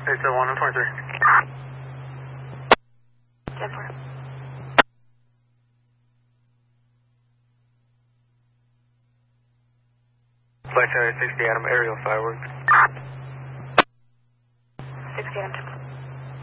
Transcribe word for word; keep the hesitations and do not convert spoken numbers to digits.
eight seven one, twenty-three. ten four. Flight seven sixty, Adam, aerial fireworks. sixty Adam.